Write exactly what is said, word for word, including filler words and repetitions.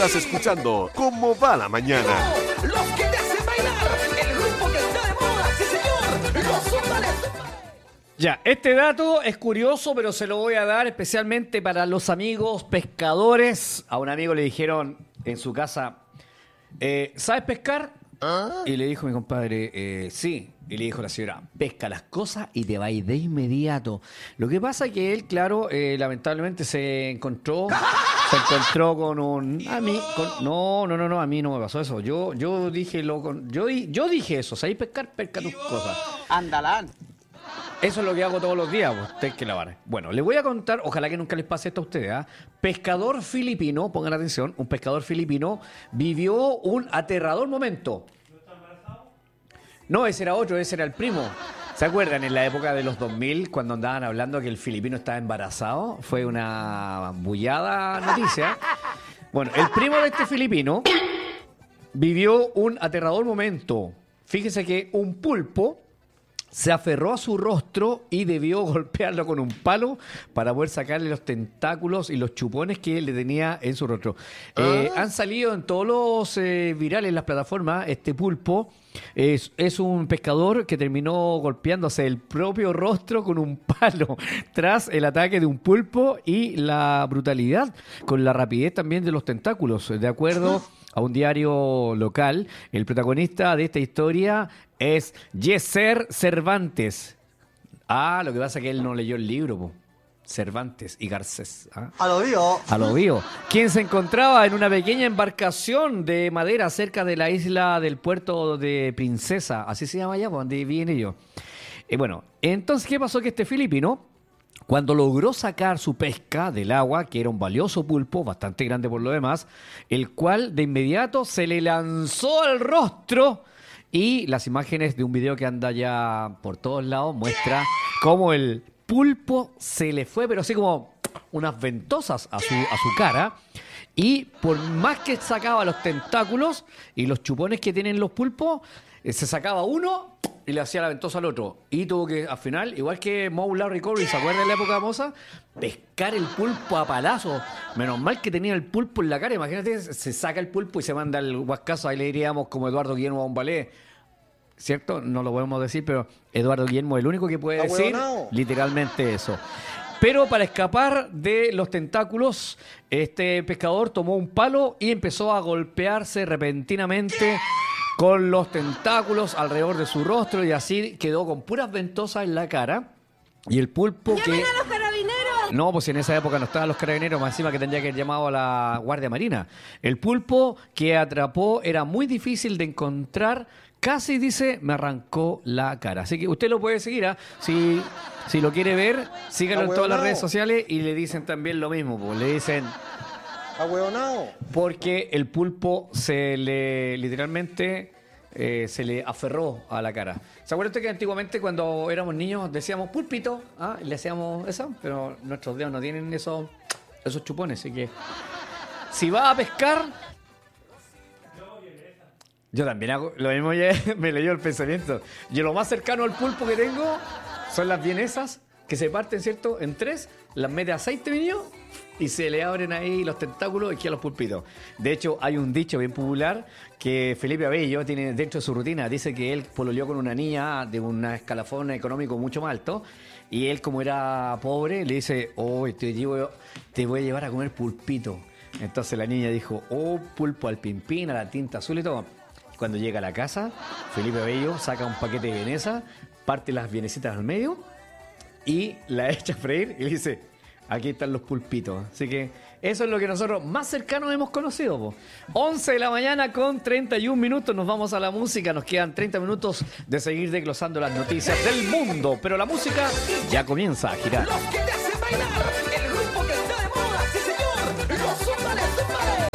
Estás escuchando ¿Cómo va la mañana? Los que te hacen bailar, el grupo que está de moda, sí señor, los zumbales. Ya, este dato es curioso, pero se lo voy a dar especialmente para los amigos pescadores. A un amigo le dijeron en su casa, eh, ¿sabes pescar? ¿Ah? Y le dijo mi compadre, eh, sí. Y le dijo la señora, pesca las cosas y te va a ir de inmediato. Lo que pasa es que él, claro, eh, lamentablemente se encontró, se encontró con un... A mí, con, no, no, no, no, a mí no me pasó eso. Yo, yo dije lo, con, yo, yo dije eso, ¿sabes pescar? Pesca tus cosas. Andalán. Eso es lo que hago todos los días, pues, usted que lavar. Bueno, les voy a contar, ojalá que nunca les pase esto a ustedes, ¿eh? Pescador filipino, pongan atención, un pescador filipino vivió un aterrador momento. ¿No está embarazado? No, ese era otro, ese era el primo. ¿Se acuerdan en la época de los dos mil cuando andaban hablando que el filipino estaba embarazado? Fue una bullada noticia. Bueno, el primo de este filipino vivió un aterrador momento. Fíjese que un pulpo se aferró a su rostro y debió golpearlo con un palo para poder sacarle los tentáculos y los chupones que él le tenía en su rostro. Eh, han salido en todos los eh, virales, las plataformas, este pulpo es, es un pescador que terminó golpeándose el propio rostro con un palo tras el ataque de un pulpo y la brutalidad con la rapidez también de los tentáculos. De acuerdo a un diario local, el protagonista de esta historia es Yeser Cervantes. Ah, lo que pasa es que él no leyó el libro, po. Cervantes y Garcés. ¿Ah? A lo vivo. A lo vivo. Quien se encontraba en una pequeña embarcación de madera cerca de la isla del puerto de Princesa. Así se llama allá, por donde viene yo. Y bueno, entonces, ¿qué pasó? Que este filipino, cuando logró sacar su pesca del agua, que era un valioso pulpo, bastante grande por lo demás, el cual de inmediato se le lanzó al rostro y las imágenes de un video que anda ya por todos lados muestra cómo el pulpo se le fue, pero así como unas ventosas a su, a su cara. Y por más que sacaba los tentáculos y los chupones que tienen los pulpos, eh, se sacaba uno y le hacía la ventosa al otro. Y tuvo que, al final, igual que Moe Larry Corey, ¿se acuerdan de la época famosa? Pescar el pulpo a palazos. Menos mal que tenía el pulpo en la cara. Imagínate, se saca el pulpo y se manda al huascazo. Ahí le diríamos como Eduardo Guillermo Bombalé. ¿Cierto? No lo podemos decir, pero Eduardo Guillermo es el único que puede decir literalmente eso. Pero para escapar de los tentáculos, este pescador tomó un palo y empezó a golpearse repentinamente con los tentáculos alrededor de su rostro y así quedó con puras ventosas en la cara. Y el pulpo que... ¡Llamen a los carabineros! No, pues en esa época no estaban los carabineros, más encima que tendría que haber llamado a la Guardia Marina. El pulpo que atrapó era muy difícil de encontrar. Casi, dice, me arrancó la cara. Así que usted lo puede seguir, ¿eh? Si, si lo quiere ver, síganlo en todas las redes sociales y le dicen también lo mismo. Pues. Le dicen... Ahueonao. Porque el pulpo se le, literalmente, eh, se le aferró a la cara. ¿Se acuerda usted que antiguamente cuando éramos niños decíamos pulpito? ¿Ah? Y le hacíamos eso, pero nuestros dedos no tienen esos, esos chupones. Así que, si va a pescar... Yo también hago lo mismo, ya me leyó el pensamiento. Yo lo más cercano al pulpo que tengo son las vienesas que se parten, ¿cierto? En tres, las mete aceite mío y se le abren ahí los tentáculos y quedan los pulpitos. De hecho, hay un dicho bien popular que Felipe Abello tiene dentro de su rutina. Dice que él pololeó con una niña de un escalafón económico mucho más alto y él, como era pobre, le dice, oh, te, llevo, te voy a llevar a comer pulpito. Entonces la niña dijo, oh, pulpo al pimpín, a la tinta azul y todo. Cuando llega a la casa, Felipe Abello saca un paquete de vienesa, parte las vienesitas al medio y la echa a freír y le dice, aquí están los pulpitos. Así que eso es lo que nosotros más cercanos hemos conocido. Po. once de la mañana con treinta y un minutos, nos vamos a la música. Nos quedan treinta minutos de seguir desglosando las noticias del mundo. Pero la música ya comienza a girar. Los que te hacen bailar, el grupo que está de moda, sí señor, los zumbales, zumbales.